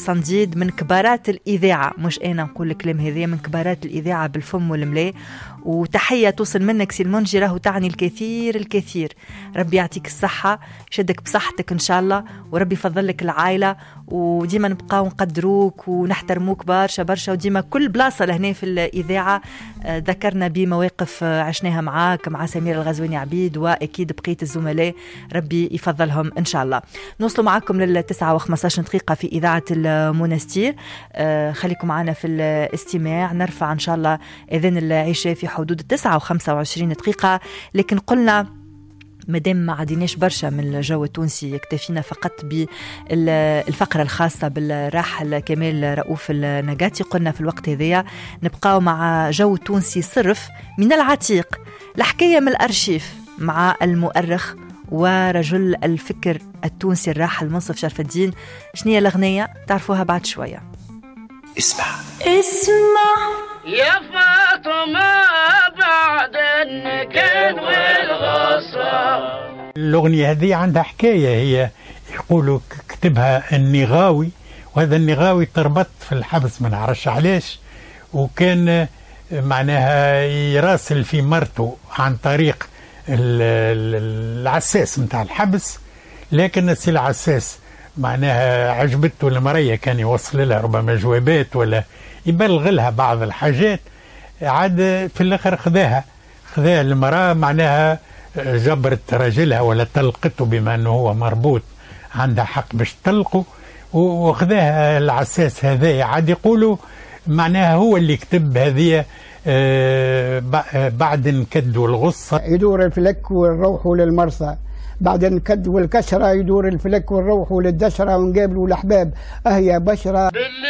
صنديد من كبارات الإذاعة، مش أنا نقول الكلام هذا، من كبارات الإذاعة بالفم والملاء. وتحية توصل منك سي المنجي، راهو تعني الكثير الكثير. ربي يعطيك الصحة، يشدك بصحتك إن شاء الله، وربي يفضل لك العائلة، وديما نبقاو نقدروك ونحترموك برشا برشا. وديما كل بلاصة لهنا في الإذاعة ذكرنا بمواقف عشناها معاك، مع سمير الغزواني عبيد، وأكيد بقية الزملاء ربي يفضلهم إن شاء الله. نوصلوا معكم لل9:15 دقيقة في إذاعة المنستير. خليكم معنا في الاستماع. نرفع إن شاء الله إذن العشاء في حدود 9:25 دقيقة، لكن قلنا مادام ما عديناش برشا من الجو التونسي، يكتفينا فقط بالفقرة الخاصة بالراحل كمال رؤوف النقاتي. قلنا في الوقت هذايا نبقاو مع جو تونسي صرف من العتيق، الحكاية من الأرشيف مع المؤرخ ورجل الفكر التونسي الراحل منصف شرف الدين. شنية الأغنية تعرفوها بعد شوية. اسمع يا فاطمة بعد النكد والغصة. الأغنية هذه عندها حكاية، هي يقولوا كتبها النغاوي، وهذا النغاوي تربط في الحبس ما نعرفش علاش، وكان معناها يراسل في مرته عن طريق العساس متاع الحبس، لكن السي العساس معناها عجبته المرية، كان يوصل لها ربما جوابات ولا يبلغ لها بعض الحاجات. عاد في الاخر خذاها المرأة، معناها جبرت راجلها ولا طلقته، بما انه هو مربوط عندها حق باش تطلقه، وخذاها العساس هذا. عاد يقولوا معناها هو اللي كتب هذه بعد نكد والغصة يدور الفلك والروح للمرثى، بعد الكد والكشرة يدور الفلك والروح للدشرة، ونقابلوا الأحباب أهيا بشرة.